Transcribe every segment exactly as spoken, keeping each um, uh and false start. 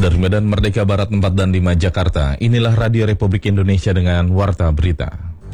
Dari Medan Merdeka Barat empat dan lima Jakarta, inilah Radio Republik Indonesia dengan Warta Berita.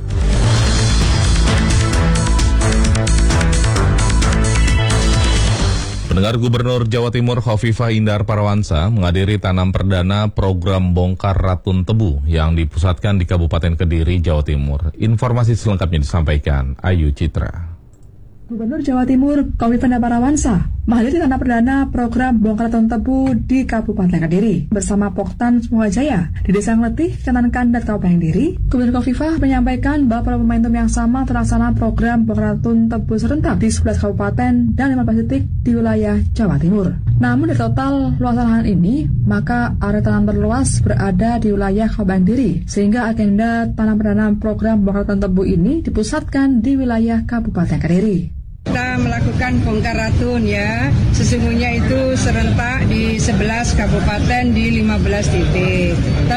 Pendengar, Gubernur Jawa Timur Khofifah Indar Parawansa menghadiri tanam perdana program bongkar ratun tebu yang dipusatkan di Kabupaten Kediri, Jawa Timur. Informasi selengkapnya disampaikan Ayu Citra. Gubernur Jawa Timur Khofifah Indar Parawansa menghadiri tanam perdana program bongkar ratun tebu di Kabupaten Kediri bersama Poktan Semuajaya di Desa Ngletih, Kecamatan Kandat, Kabupaten Kediri. Gubernur Khofifah menyampaikan bahwa pada momentum yang sama terlaksana program bongkar ratun tebu serentak di sebelas kabupaten dan lima belas titik di wilayah Jawa Timur. Namun dari total luasan lahan ini, maka area tanam terluas berada di wilayah Kabupaten Kediri, sehingga agenda tanam perdana program bongkar ratun tebu ini dipusatkan di wilayah Kabupaten Kediri. Kita melakukan bongkar ratun ya, sesungguhnya itu serentak di sebelas kabupaten di lima belas titik.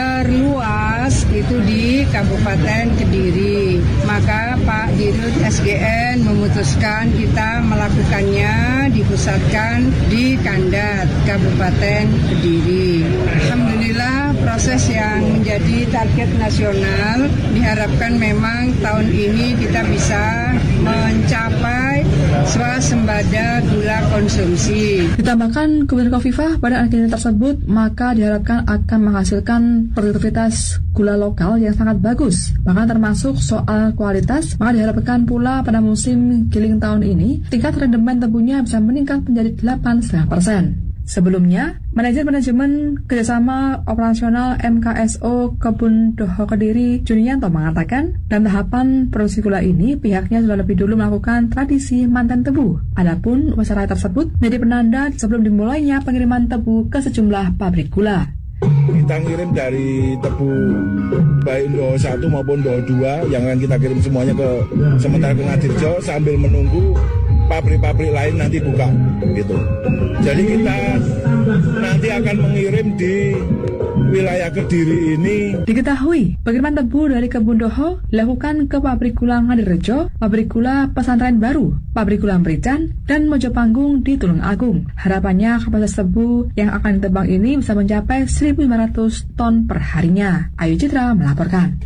Terluas itu di Kabupaten Kediri. Maka Pak Dirut S G N memutuskan kita melakukannya dipusatkan di Kandat, Kabupaten Kediri. Alhamdulillah proses yang menjadi target nasional diharapkan memang tahun ini kita bisa mencapai swasembada gula konsumsi. Ditambahkan Gubernur Khofifah pada agenda tersebut maka diharapkan akan menghasilkan produktivitas gula lokal yang sangat bagus. Bahkan termasuk soal kualitas, maka diharapkan pula pada musim giling tahun ini tingkat rendemen tebunya bisa meningkat menjadi delapan koma lima persen. Sebelumnya, Manajer Manajemen Kerjasama Operasional M K S O Kebun Doho Kediri, Junianto mengatakan, dalam tahapan produksi gula ini, pihaknya sudah lebih dulu melakukan tradisi manten tebu. Adapun upacara tersebut menjadi penanda sebelum dimulainya pengiriman tebu ke sejumlah pabrik gula. Kita ngirim dari tebu baik Doho satu maupun Doho dua yang akan kita kirim semuanya ke sementara ke Ngadirjo sambil menunggu pabrik-pabrik lain nanti buka gitu. Jadi kita nanti akan mengirim di wilayah Kediri ini. Diketahui, pengiriman tebu dari Kebun Doho dilakukan ke pabrik gula Ngadirejo, pabrik gula Pesantren Baru, pabrik gula Merican, dan Mojopanggung di Tulung Agung. Harapannya kapasitas tebu yang akan ditebang ini bisa mencapai seribu lima ratus ton per harinya. Ayu Citra melaporkan.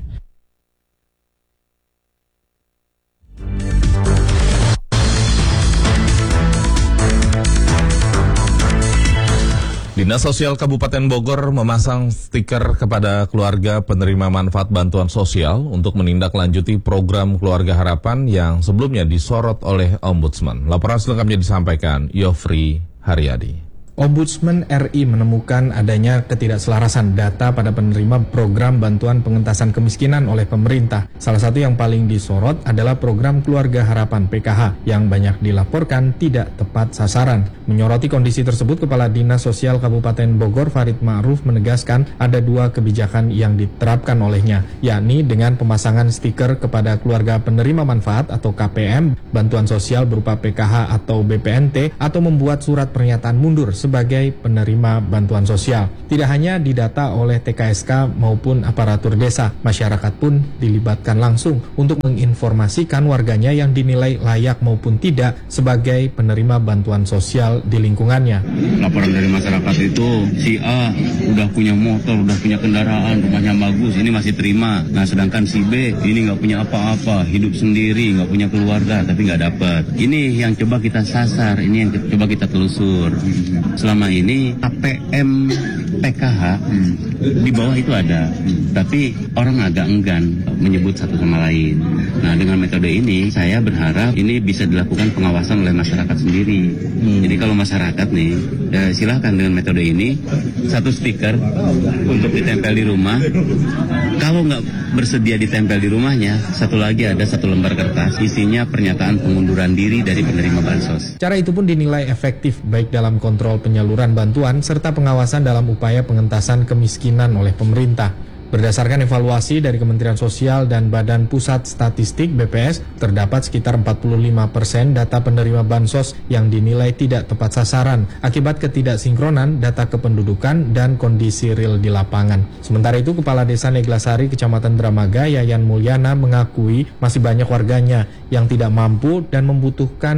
Dinas Sosial Kabupaten Bogor memasang stiker kepada keluarga penerima manfaat bantuan sosial untuk menindaklanjuti program Keluarga Harapan yang sebelumnya disorot oleh Ombudsman. Laporan selengkapnya disampaikan Yofri Haryadi. Ombudsman R I menemukan adanya ketidakselarasan data pada penerima program bantuan pengentasan kemiskinan oleh pemerintah. Salah satu yang paling disorot adalah program Keluarga Harapan P K H yang banyak dilaporkan tidak tepat sasaran. Menyoroti kondisi tersebut, Kepala Dinas Sosial Kabupaten Bogor Farid Ma'ruf menegaskan ada dua kebijakan yang diterapkan olehnya, yakni dengan pemasangan stiker kepada keluarga penerima manfaat atau K P M, bantuan sosial berupa P K H atau B P N T, atau membuat surat pernyataan mundur sebagai penerima bantuan sosial. Tidak hanya didata oleh T K S K maupun aparatur desa, masyarakat pun dilibatkan langsung untuk menginformasikan warganya yang dinilai layak maupun tidak sebagai penerima bantuan sosial di lingkungannya. Laporan dari masyarakat itu, si A udah punya motor, udah punya kendaraan, rumahnya bagus, ini masih terima. Nah sedangkan si B ini nggak punya apa-apa, hidup sendiri, nggak punya keluarga, tapi nggak dapat. Ini yang coba kita sasar, ini yang coba kita telusur. Selama ini A P M P K H hmm. di bawah itu ada, hmm. tapi orang agak enggan menyebut satu sama lain. Nah dengan metode ini saya berharap ini bisa dilakukan pengawasan oleh masyarakat sendiri. Hmm. Jadi kalau masyarakat nih ya silahkan dengan metode ini satu stiker untuk ditempel di rumah. Kalau nggak bersedia ditempel di rumahnya, satu lagi ada satu lembar kertas isinya pernyataan pengunduran diri dari penerima bansos. Cara itu pun dinilai efektif baik dalam kontrol penyaluran bantuan serta pengawasan dalam upaya pengentasan kemiskinan oleh pemerintah. Berdasarkan evaluasi dari Kementerian Sosial dan Badan Pusat Statistik B P S, terdapat sekitar empat puluh lima persen data penerima bansos yang dinilai tidak tepat sasaran akibat ketidaksinkronan data kependudukan dan kondisi real di lapangan. Sementara itu, Kepala Desa Neglasari Kecamatan Dramaga, Yayan Mulyana, mengakui masih banyak warganya yang tidak mampu dan membutuhkan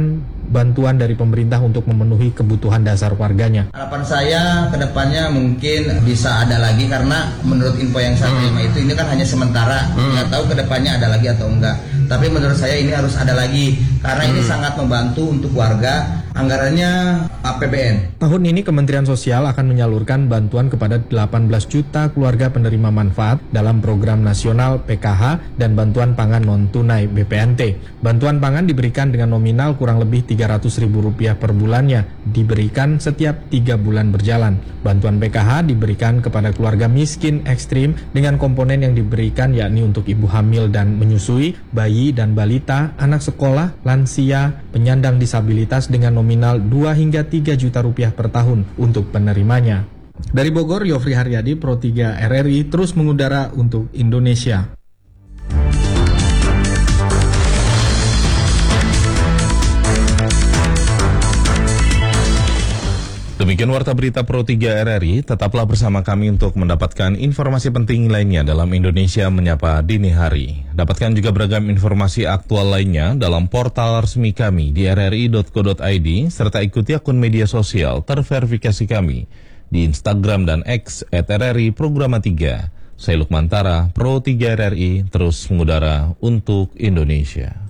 bantuan dari pemerintah untuk memenuhi kebutuhan dasar warganya. Harapan saya ke depannya mungkin bisa ada lagi, karena menurut info yang saya terima itu ini kan hanya sementara, nggak tahu ke depannya ada lagi atau enggak. Tapi menurut saya ini harus ada lagi, karena ini sangat membantu untuk warga. Anggarannya A P B N. Tahun ini Kementerian Sosial akan menyalurkan bantuan kepada delapan belas juta keluarga penerima manfaat dalam program nasional P K H dan bantuan pangan non-tunai B P N T. Bantuan pangan diberikan dengan nominal kurang lebih tiga ratus ribu rupiah per bulannya, diberikan setiap tiga bulan berjalan. Bantuan P K H diberikan kepada keluarga miskin ekstrim dengan komponen yang diberikan yakni untuk ibu hamil dan menyusui, bayi dan balita, anak sekolah, lansia, penyandang disabilitas dengan nominal dua hingga tiga juta rupiah per tahun untuk penerimanya. Dari Bogor, Yofri Haryadi, Pro tiga R R I, terus mengudara untuk Indonesia. Demikian Warta Berita Pro tiga R R I, tetaplah bersama kami untuk mendapatkan informasi penting lainnya dalam Indonesia Menyapa Dini Hari. Dapatkan juga beragam informasi aktual lainnya dalam portal resmi kami di r r i dot co dot i d, serta ikuti akun media sosial terverifikasi kami di Instagram dan X at R R I Programa tiga. Saya Lukman Tara, Pro tiga R R I, terus mengudara untuk Indonesia.